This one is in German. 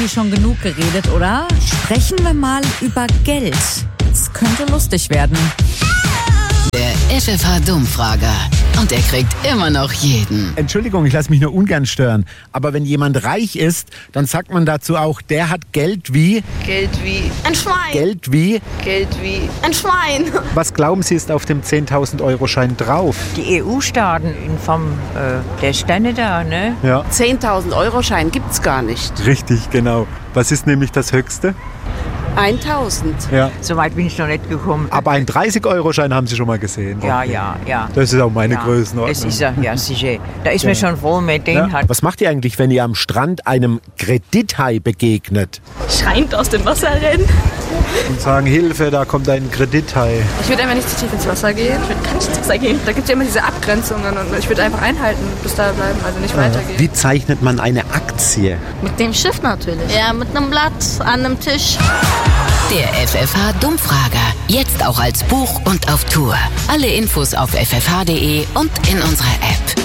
irgendwie schon genug geredet, oder? Sprechen wir mal über Geld. Es könnte lustig werden. Der FFH-Dummfrager. Und er kriegt immer noch jeden. Entschuldigung, ich lasse mich nur ungern stören. Aber wenn jemand reich ist, dann sagt man dazu auch, der hat Geld wie... Geld wie ein Schwein. Geld wie... Geld wie ein Schwein. Was glauben Sie, ist auf dem 10.000-Euro-Schein drauf? Die EU-Staaten in Form der Stände da, ne? Ja. 10.000-Euro-Schein gibt's gar nicht. Richtig, genau. Was ist nämlich das Höchste? 1.000. Ja. So weit bin ich noch nicht gekommen. Aber einen 30-Euro-Schein haben Sie schon mal gesehen? Ja. Das ist auch meine Ja, Größenordnung. das ist ja sicher. Da ist mir schon froh, mit denen Ja. hat. Was macht ihr eigentlich, wenn ihr am Strand einem Kredithai begegnet? Schreiend aus dem Wasser rennen. Und sagen, Hilfe, da kommt ein Kredithai. Ich würde einfach nicht zu tief ins Wasser gehen. Ich würde gar nicht ins Wasser gehen. Da gibt es ja immer diese Abgrenzungen und ich würde einfach einhalten, bis da bleiben, also nicht weitergehen. Wie zeichnet man eine Aktie? Mit dem Schiff natürlich. Ja, mit einem Blatt an einem Tisch. Der FFH-Dummfrager. Jetzt auch als Buch und auf Tour. Alle Infos auf ffh.de und in unserer App.